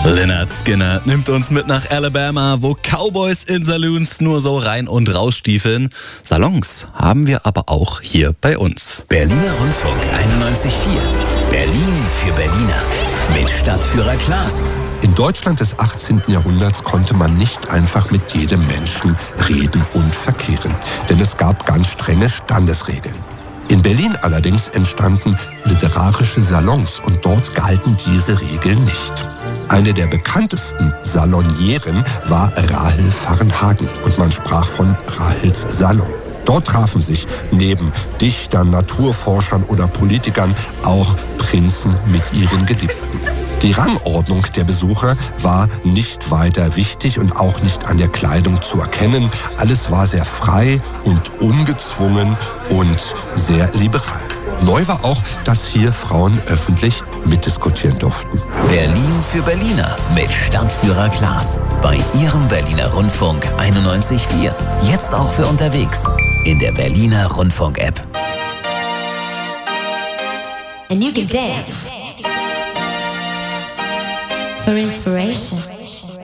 Lynyrd Skynyrd nimmt uns mit nach Alabama, wo Cowboys in Saloons nur so rein und rausstiefeln. Salons haben wir aber auch hier bei uns. Berliner Rundfunk 91.4. Berlin für Berliner. Mit Stadtführer Klaas. In Deutschland des 18. Jahrhunderts konnte man nicht einfach mit jedem Menschen reden und verkehren, denn es gab ganz strenge Standesregeln. In Berlin allerdings entstanden literarische Salons und dort galten diese Regeln nicht. Eine der bekanntesten Salonieren war Rahel Varnhagen und man sprach von Rahels Salon. Dort trafen sich neben Dichtern, Naturforschern oder Politikern auch Prinzen mit ihren Geliebten. Die Rangordnung der Besucher war nicht weiter wichtig und auch nicht an der Kleidung zu erkennen. Alles war sehr frei und ungezwungen und sehr liberal. Neu war auch, dass hier Frauen öffentlich mitdiskutieren durften. Berlin für Berliner mit Stadtführer Klaas. Bei Ihrem Berliner Rundfunk 91.4. Jetzt auch für unterwegs. In der Berliner Rundfunk-App. And you can dance for inspiration.